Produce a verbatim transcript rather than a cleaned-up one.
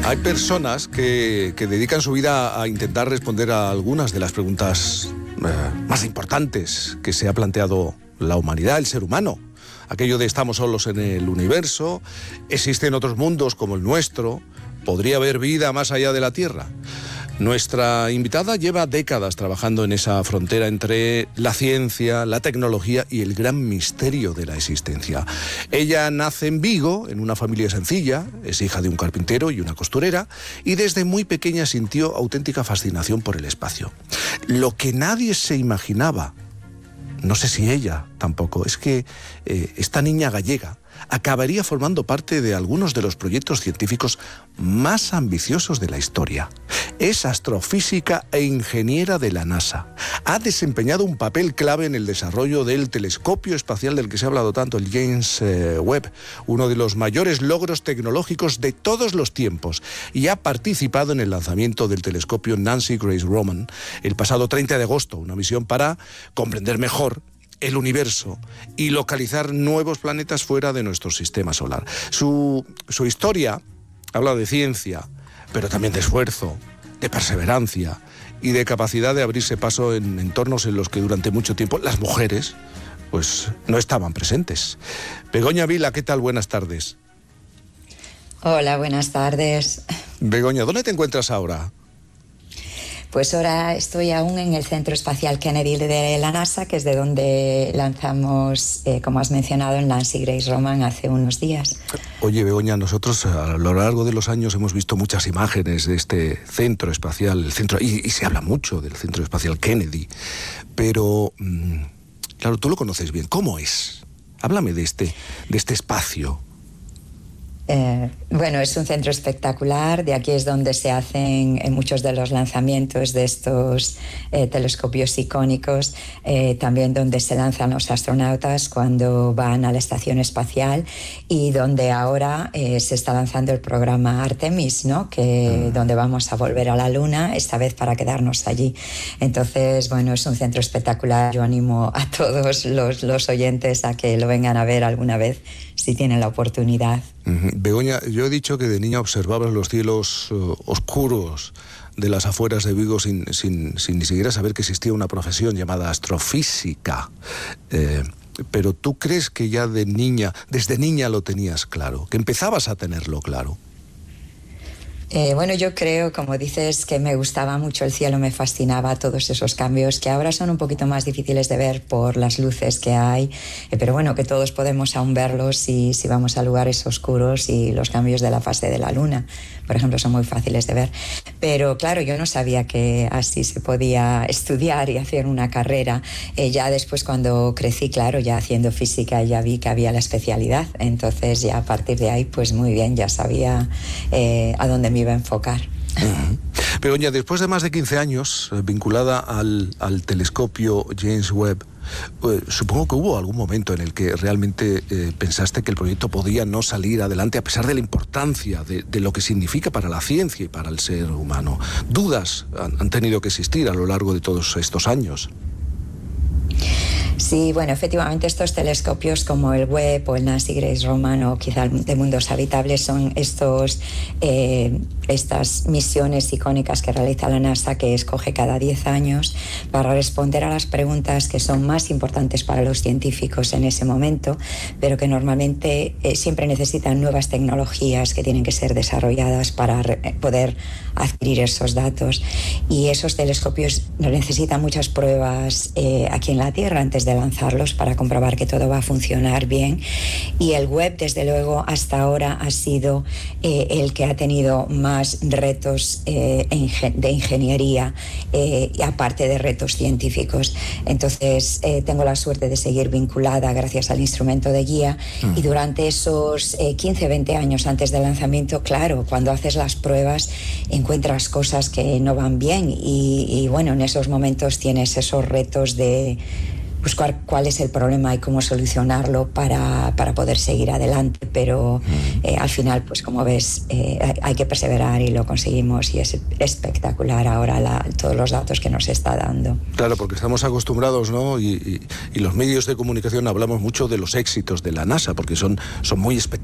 Hay personas que, que dedican su vida a intentar responder a algunas de las preguntas eh, más importantes que se ha planteado la humanidad, el ser humano. Aquello de estamos solos en el universo, existen otros mundos como el nuestro, podría haber vida más allá de la Tierra. Nuestra invitada lleva décadas trabajando en esa frontera entre la ciencia, la tecnología y el gran misterio de la existencia. Ella nace en Vigo, en una familia sencilla, es hija de un carpintero y una costurera, y desde muy pequeña sintió auténtica fascinación por el espacio. Lo que nadie se imaginaba, no sé si ella tampoco, es que eh, esta niña gallega acabaría formando parte de algunos de los proyectos científicos más ambiciosos de la historia. Es astrofísica e ingeniera de la NASA. Ha desempeñado un papel clave en el desarrollo del telescopio espacial del que se ha hablado tanto, el James eh, Webb, uno de los mayores logros tecnológicos de todos los tiempos, y ha participado en el lanzamiento del telescopio Nancy Grace Roman el pasado treinta de agosto, una misión para comprender mejor el universo y localizar nuevos planetas fuera de nuestro sistema solar. Su, su historia habla de ciencia, pero también de esfuerzo, de perseverancia y de capacidad de abrirse paso en entornos en los que durante mucho tiempo las mujeres pues no estaban presentes. Begoña Vila, ¿qué tal? Buenas tardes. Hola, buenas tardes. Begoña, ¿dónde te encuentras ahora? Pues ahora estoy aún en el Centro Espacial Kennedy de la NASA, que es de donde lanzamos, eh, como has mencionado, el Nancy Grace Roman hace unos días. Oye, Begoña, nosotros a lo largo de los años hemos visto muchas imágenes de este centro espacial, el centro, y, y se habla mucho del Centro Espacial Kennedy, pero, mmm, claro, tú lo conoces bien. ¿Cómo es? Háblame de este, de este espacio. Eh, bueno, es un centro espectacular. De aquí es donde se hacen eh, muchos de los lanzamientos de estos eh, telescopios icónicos, eh, también donde se lanzan los astronautas cuando van a la estación espacial, y donde ahora eh, se está lanzando el programa Artemis, ¿no? Que, mm. donde vamos a volver a la Luna, esta vez para quedarnos allí. Entonces, bueno, es un centro espectacular. Yo animo a todos los, los oyentes a que lo vengan a ver alguna vez, si tienen la oportunidad. Uh-huh. Begoña, yo he dicho que de niña observabas los cielos uh, oscuros de las afueras de Vigo sin, sin, sin ni siquiera saber que existía una profesión llamada astrofísica. Eh, pero ¿tú crees que ya de niña, desde niña lo tenías claro, que empezabas a tenerlo claro? Eh, bueno, yo creo, como dices, que me gustaba mucho el cielo, me fascinaba todos esos cambios que ahora son un poquito más difíciles de ver por las luces que hay, eh, pero bueno, que todos podemos aún verlos si, si vamos a lugares oscuros, y los cambios de la fase de la luna, por ejemplo, son muy fáciles de ver. Pero claro, yo no sabía que así se podía estudiar y hacer una carrera. Eh, ya después, cuando crecí, claro, ya haciendo física, ya vi que había la especialidad, entonces ya a partir de ahí, pues muy bien, ya sabía eh, a dónde me iba a enfocar. Uh-huh. Begoña, después de más de quince años eh, vinculada al, al telescopio James Webb, eh, supongo que hubo algún momento en el que realmente eh, pensaste que el proyecto podía no salir adelante a pesar de la importancia de, de lo que significa para la ciencia y para el ser humano. ¿Dudas han, han tenido que existir a lo largo de todos estos años? Sí, bueno, efectivamente estos telescopios como el Webb o el Nancy Grace Roman o quizá el de Mundos Habitables son estos, eh, estas misiones icónicas que realiza la NASA, que escoge cada diez años para responder a las preguntas que son más importantes para los científicos en ese momento, pero que normalmente eh, siempre necesitan nuevas tecnologías que tienen que ser desarrolladas para re- poder adquirir esos datos. Y esos telescopios necesitan muchas pruebas eh, aquí en la Tierra antes de lanzarlos para comprobar que todo va a funcionar bien, y el Webb desde luego hasta ahora ha sido eh, el que ha tenido más retos eh, de ingeniería eh, y aparte de retos científicos. Entonces eh, tengo la suerte de seguir vinculada gracias al instrumento de guía, mm. y durante esos eh, quince, veinte años antes del lanzamiento, claro, cuando haces las pruebas encuentras cosas que no van bien, y, y bueno, en esos momentos tienes esos retos de buscar cuál es el problema y cómo solucionarlo para, para poder seguir adelante, pero eh, al final, pues como ves, eh, hay que perseverar y lo conseguimos, y es espectacular ahora la, todos los datos que nos está dando. Claro, porque estamos acostumbrados, ¿no? Y, y, y los medios de comunicación hablamos mucho de los éxitos de la NASA, porque son, son muy espectaculares.